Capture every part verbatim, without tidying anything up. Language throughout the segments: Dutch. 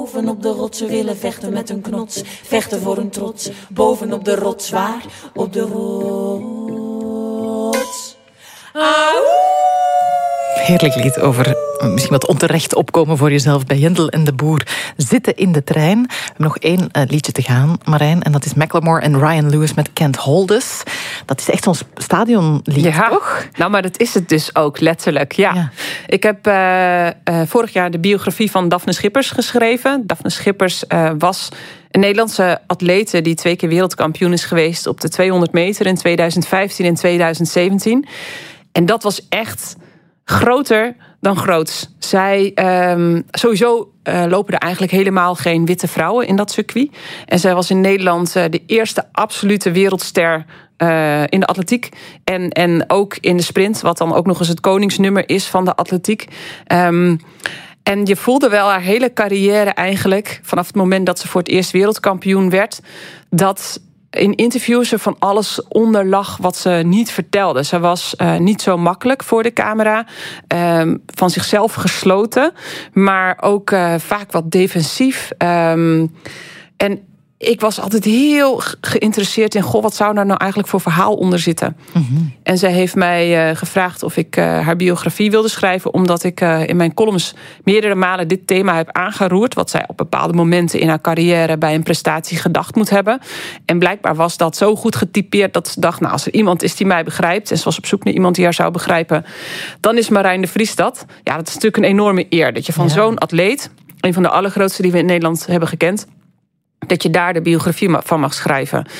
Bovenop de rotsen willen vechten met hun knots. Vechten voor hun trots. Bovenop de rots, waar? Op de rots. Auw! Heerlijk lied over misschien wat onterecht opkomen voor jezelf bij Jendel en de Boer. Zitten in de trein. We hebben nog één uh, liedje te gaan, Marijn. En dat is Macklemore en Ryan Lewis met Can't Hold Us. Dat is echt ons stadionlied, ja, toch? Nou, maar dat is het dus ook, letterlijk. Ja. Ja. Ik heb uh, uh, vorig jaar de biografie van Daphne Schippers geschreven. Daphne Schippers uh, was een Nederlandse atlete die twee keer wereldkampioen is geweest op de tweehonderd meter in tweeduizend vijftien en tweeduizend zeventien. En dat was echt groter dan groots. Zij, um, sowieso uh, lopen er eigenlijk helemaal geen witte vrouwen in dat circuit. En zij was in Nederland uh, de eerste absolute wereldster uh, in de atletiek. En, en ook in de sprint, wat dan ook nog eens het koningsnummer is van de atletiek. Um, En je voelde wel haar hele carrière eigenlijk, vanaf het moment dat ze voor het eerst wereldkampioen werd, dat in interviews er van alles onder lag wat ze niet vertelde. Ze was uh, niet zo makkelijk voor de camera, um, van zichzelf gesloten, maar ook uh, vaak wat defensief. Um, en ik was altijd heel geïnteresseerd in, goh, wat zou daar nou eigenlijk voor verhaal onder zitten? Mm-hmm. En zij heeft mij uh, gevraagd of ik uh, haar biografie wilde schrijven, omdat ik uh, in mijn columns meerdere malen dit thema heb aangeroerd, wat zij op bepaalde momenten in haar carrière bij een prestatie gedacht moet hebben. En blijkbaar was dat zo goed getypeerd dat ze dacht, nou, als er iemand is die mij begrijpt, en ze was op zoek naar iemand die haar zou begrijpen, dan is Marijn de Vries dat. Ja, dat is natuurlijk een enorme eer, dat je van ja. zo'n atleet, een van de allergrootste die we in Nederland hebben gekend, dat je daar de biografie van mag schrijven. Um,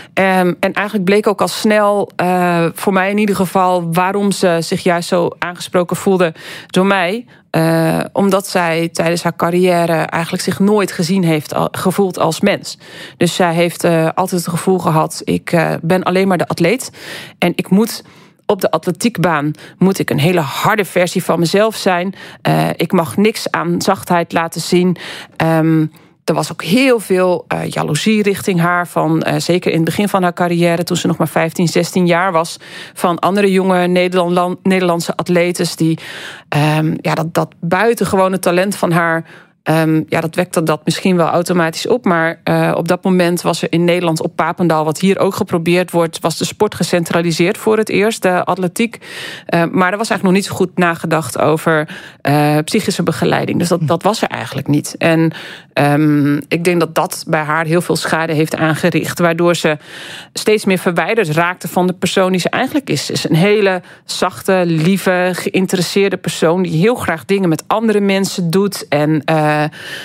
en eigenlijk bleek ook al snel, uh, voor mij in ieder geval, waarom ze zich juist zo aangesproken voelde door mij. Uh, omdat zij tijdens haar carrière eigenlijk zich nooit gezien heeft, gevoeld als mens. Dus zij heeft uh, altijd het gevoel gehad, ik uh, ben alleen maar de atleet. En ik moet op de atletiekbaan moet ik een hele harde versie van mezelf zijn. Uh, ik mag niks aan zachtheid laten zien. Um, Er was ook heel veel uh, jaloezie richting haar, van, uh, zeker in het begin van haar carrière, toen ze nog maar vijftien, zestien jaar was, van andere jonge Nederland, Nederlandse atletes die um, ja, dat, dat buitengewone talent van haar, Um, ja, dat wekte dat misschien wel automatisch op. Maar uh, op dat moment was er in Nederland op Papendal, wat hier ook geprobeerd wordt, was de sport gecentraliseerd voor het eerst, de atletiek. Uh, maar er was eigenlijk nog niet zo goed nagedacht over uh, psychische begeleiding. Dus dat, dat was er eigenlijk niet. En um, ik denk dat dat bij haar heel veel schade heeft aangericht, waardoor ze steeds meer verwijderd raakte van de persoon die ze eigenlijk is. Ze is een hele zachte, lieve, geïnteresseerde persoon die heel graag dingen met andere mensen doet. En uh, Uh,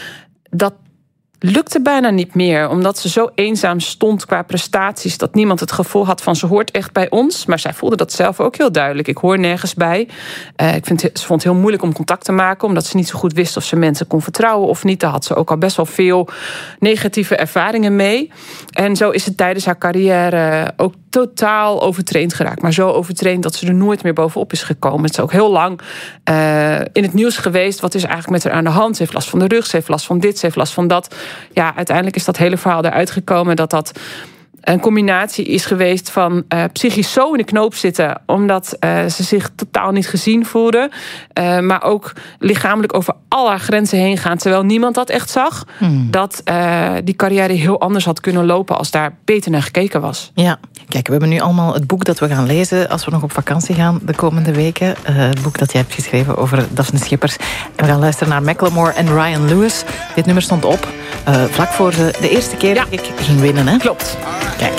dat lukte bijna niet meer, omdat ze zo eenzaam stond qua prestaties, dat niemand het gevoel had van, ze hoort echt bij ons. Maar zij voelde dat zelf ook heel duidelijk. Ik hoor nergens bij. Uh, ik vind, ze vond het heel moeilijk om contact te maken, omdat ze niet zo goed wist of ze mensen kon vertrouwen of niet. Daar had ze ook al best wel veel negatieve ervaringen mee. En zo is het tijdens haar carrière ook totaal overtraind geraakt. Maar zo overtraind dat ze er nooit meer bovenop is gekomen. Het is ook heel lang uh, in het nieuws geweest. Wat is eigenlijk met haar aan de hand? Ze heeft last van de rug, ze heeft last van dit, ze heeft last van dat. Ja, uiteindelijk is dat hele verhaal eruit gekomen dat dat een combinatie is geweest van uh, psychisch zo in de knoop zitten, omdat uh, ze zich totaal niet gezien voelde, uh, maar ook lichamelijk over al haar grenzen heen gaan, terwijl niemand dat echt zag, hmm. dat uh, die carrière heel anders had kunnen lopen als daar beter naar gekeken was. Ja, kijk, we hebben nu allemaal het boek dat we gaan lezen als we nog op vakantie gaan de komende weken. Uh, het boek dat jij hebt geschreven over Daphne Schippers. En we gaan luisteren naar Macklemore en Ryan Lewis. Dit nummer stond op uh, vlak voor ze de eerste keer, ja. ik ging winnen. Hè? Klopt. Kijk.